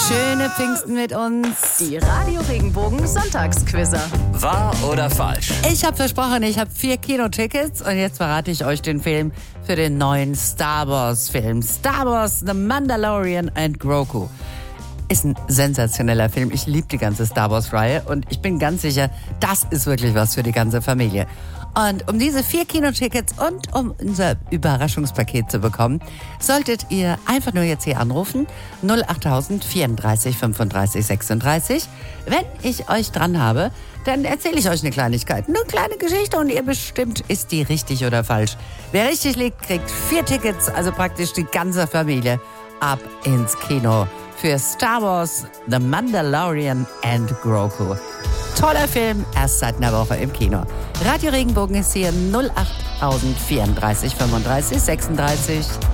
Schöne Pfingsten mit uns. Die Radio Regenbogen Sonntagsquizzer. Wahr oder falsch? Ich habe versprochen, ich habe 4 Kinotickets und jetzt verrate ich euch den Film für den neuen Star Wars Film. Star Wars, The Mandalorian and Grogu. Ist ein sensationeller Film. Ich liebe die ganze Star Wars-Reihe und ich bin ganz sicher, das ist wirklich was für die ganze Familie. Und um diese 4 Kinotickets und um unser Überraschungspaket zu bekommen, solltet ihr einfach nur jetzt hier anrufen. 08000 34 35 36. Wenn ich euch dran habe, dann erzähle ich euch eine Kleinigkeit. Eine kleine Geschichte und ihr bestimmt, ist die richtig oder falsch. Wer richtig liegt, kriegt 4 Tickets, also praktisch die ganze Familie, ab ins Kino für Star Wars, The Mandalorian and Grogu. Toller Film, erst seit einer Woche im Kino. Radio Regenbogen ist hier 08000 34 35 36.